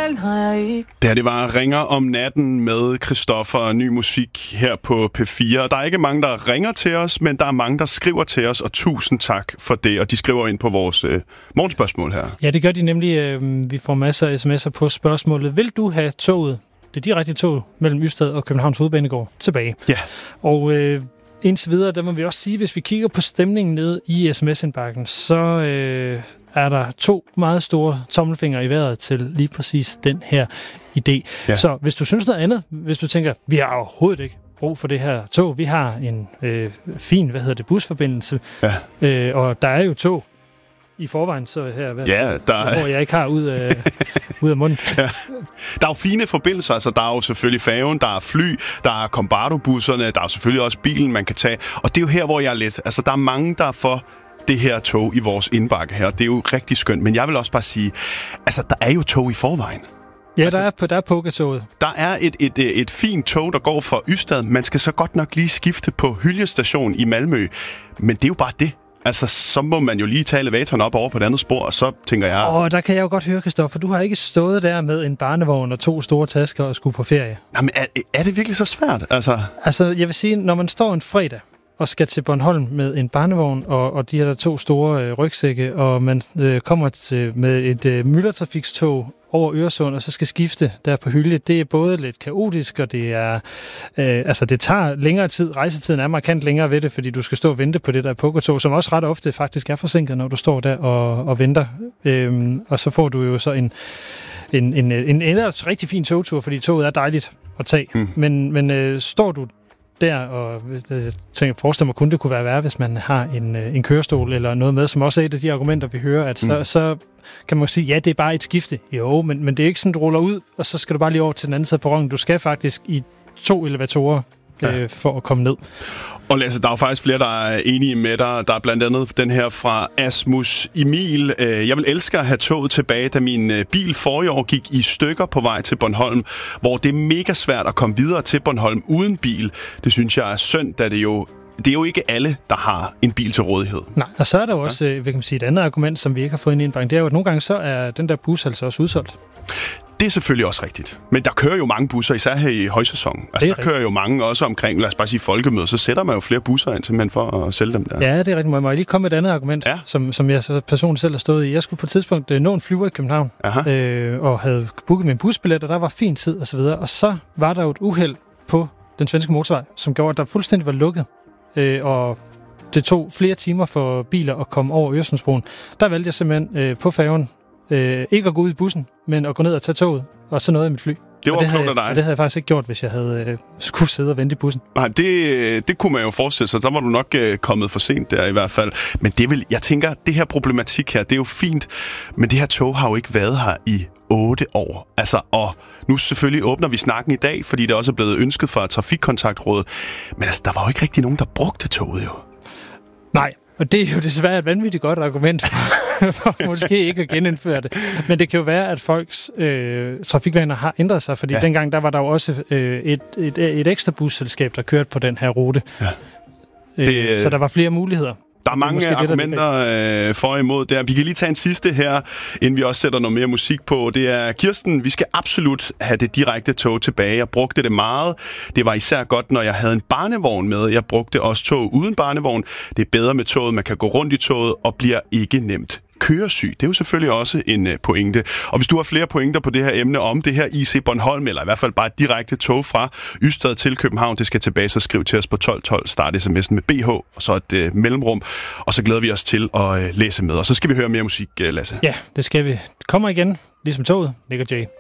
galt har jeg ikke. Det var Ringer om natten med Christoffer og ny musik her på P4. Der er ikke mange, der ringer til os, men der er mange, der skriver til os, og tusind tak for det. Og de skriver ind på vores morgenspørgsmål her. Ja, det gør de nemlig. Vi får masser af sms'er på spørgsmålet. Vil du have toget, det direkte tog mellem Ystad og Københavns Hovedbanegård, tilbage? Ja. Og indtil videre, der må vi også sige, hvis vi kigger på stemningen nede i sms-indbakken, så er der 2 meget store tommelfingre i vejret til lige præcis den her idé. Ja. Så hvis du synes noget andet, hvis du tænker, vi har overhovedet ikke brug for det her tog, vi har en fin, busforbindelse, og der er jo tog i forvejen, så her, hvor jeg ikke har ud af munden. Ja. Der er jo fine forbindelser, altså der er jo selvfølgelig færgen, der er fly, der er Combardo-busserne, der er selvfølgelig også bilen, man kan tage, og det er jo her, hvor jeg er lidt, altså der er mange, der får det her tog i vores indbakke her, det er jo rigtig skønt, men jeg vil også bare sige, altså der er jo tog i forvejen. Ja, altså, der er Poketoget. Der er et fint tog, der går fra Ystad. Man skal så godt nok lige skifte på Hyllie Station i Malmø, men det er jo bare det. Altså, så må man jo lige tage elevatoren op over på det andet spor, og så tænker jeg... der kan jeg jo godt høre, Christoffer, du har ikke stået der med en barnevogn og 2 store tasker og skulle på ferie. Jamen, er det virkelig så svært? Altså, jeg vil sige, når man står en fredag og skal til Bornholm med en barnevogn og de her 2 store rygsække, og man kommer med et myldretrafikstog over Øresund, og så skal skifte der på Hyllie. Det er både lidt kaotisk, og det er... det tager længere tid. Rejsetiden er markant længere ved det, fordi du skal stå og vente på det der Poketog, som også ret ofte faktisk er forsinket, når du står der og venter. Og så får du jo så en ellers rigtig fin togtur, fordi toget er dejligt at tage. Men står du der, og jeg forestiller mig kun, det kunne være værre, hvis man har en kørestol eller noget med, som også er et af de argumenter, vi hører, at så kan man sige, ja, det er bare et skifte. Jo, men det er ikke sådan, du ruller ud, og så skal du bare lige over til den anden side af perronen. Du skal faktisk i 2 elevatorer for at komme ned. Og Lasse, der er jo faktisk flere, der er enige med dig. Der er blandt andet den her fra Asmus Emil. Jeg vil elske at have toget tilbage, da min bil forrige år gik i stykker på vej til Bornholm, hvor det er mega svært at komme videre til Bornholm uden bil. Det synes jeg er synd, da det er jo ikke alle, der har en bil til rådighed. Nej, og så er der jo også et andet argument, som vi ikke har fået ind i en bank. Det er jo, at nogle gange så er den der bus altså også udsolgt. Det er selvfølgelig også rigtigt. Men der kører jo mange busser, især her i højsæsonen. Altså, der kører jo mange også omkring, lad os bare sige folkemøder, så sætter man jo flere busser ind simpelthen for at sælge dem der. Ja, det er rigtigt. Må jeg lige komme med et andet argument, som jeg så personligt selv har stået i. Jeg skulle på et tidspunkt nå en flyver i København, og havde booket min busbillet, og der var fin tid og så videre. Og så var der jo et uheld på den svenske motorvej, som gjorde, at der fuldstændig var lukket. Og det tog flere timer for biler at komme over Øresundsbroen. Der valgte jeg simpelthen på færgen ikke at gå ud i bussen, men at gå ned og tage toget, og så nåede jeg mit fly. Det var klogt af dig. Og det havde jeg faktisk ikke gjort, hvis jeg havde skulle sidde og vente i bussen. Nej, det kunne man jo forestille sig. Så var du nok kommet for sent der i hvert fald. Men jeg tænker, det her problematik her, det er jo fint, men det her tog har jo ikke været her i 8 år. Altså, og nu selvfølgelig åbner vi snakken i dag, fordi det også er blevet ønsket fra Trafikkontaktrådet. Men altså, der var jo ikke rigtig nogen, der brugte toget jo. Nej, og det er jo desværre et vanvittigt godt argument for måske ikke at genindføre det. Men det kan jo være, at folks trafikvaner har ændret sig, fordi dengang der var der jo også et ekstra busselskab, der kørte på den her rute. Ja. Så der var flere muligheder. Der er mange argumenter for og imod der. Vi kan lige tage en sidste her, inden vi også sætter noget mere musik på. Det er Kirsten. Vi skal absolut have det direkte tog tilbage. Jeg brugte det meget. Det var især godt, når jeg havde en barnevogn med. Jeg brugte også tog uden barnevogn. Det er bedre med toget. Man kan gå rundt i toget og bliver ikke nemt køresyg. Det er jo selvfølgelig også en pointe. Og hvis du har flere pointer på det her emne om det her IC Bornholm, eller i hvert fald bare et direkte tog fra Ystad til København, det skal tilbage, så skriv til os på 1212, start sms'en med BH, og så et mellemrum, og så glæder vi os til at læse med. Og så skal vi høre mere musik, Lasse. Ja, det skal vi. Det kommer igen, ligesom toget, Nick og Jay.